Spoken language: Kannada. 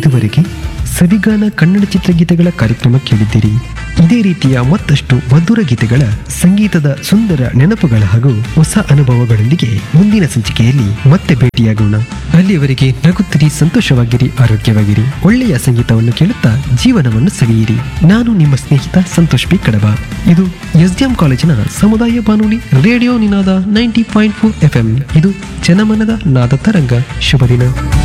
ಇದುವರೆಗೆ ಸವಿಗಾನ ಕನ್ನಡ ಚಿತ್ರಗೀತೆಗಳ ಕಾರ್ಯಕ್ರಮ ಕೇಳಿದ್ದೀರಿ. ಇದೇ ರೀತಿಯ ಮತ್ತಷ್ಟು ಮಧುರ ಗೀತೆಗಳ ಸಂಗೀತದ ಸುಂದರ ನೆನಪುಗಳ ಹಾಗೂ ಹೊಸ ಅನುಭವಗಳೊಂದಿಗೆ ಮುಂದಿನ ಸಂಚಿಕೆಯಲ್ಲಿ ಮತ್ತೆ ಭೇಟಿಯಾಗೋಣ. ಅಲ್ಲಿಯವರೆಗೆ ನಗುತ್ತಿರಿ, ಸಂತೋಷವಾಗಿರಿ, ಆರೋಗ್ಯವಾಗಿರಿ, ಒಳ್ಳೆಯ ಸಂಗೀತವನ್ನು ಕೇಳುತ್ತಾ ಜೀವನವನ್ನು ಸವಿಯಿರಿ. ನಾನು ನಿಮ್ಮ ಸ್ನೇಹಿತ ಸಂತೋಷ್ ಪಿ ಕಡಬ. ಇದು ಎಸ್ಡಿಎಂ ಕಾಲೇಜಿನ ಸಮುದಾಯ ಬಾನುಲಿ ರೇಡಿಯೋ ನಿನಾದ 90.4 FM. ಇದು ಜನಮನದ ನಾದ ತರಂಗ. ಶುಭ ದಿನ.